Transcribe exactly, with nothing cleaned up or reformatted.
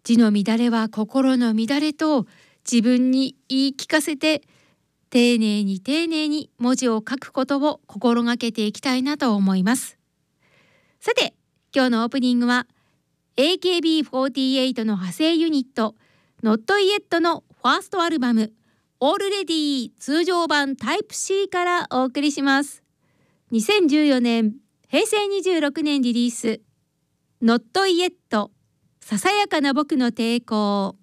字の乱れは心の乱れと自分に言い聞かせて、丁寧に丁寧に文字を書くことを心がけていきたいなと思います。さて、今日のオープニングは エーケービーフォーティーエイト の派生ユニット ノットイエット のファーストアルバムオールレディ通常版タイプ C からお送りします。にせんじゅうよねんへいせいにじゅうろくねんリリース ノットイエット ささやかな僕の抵抗。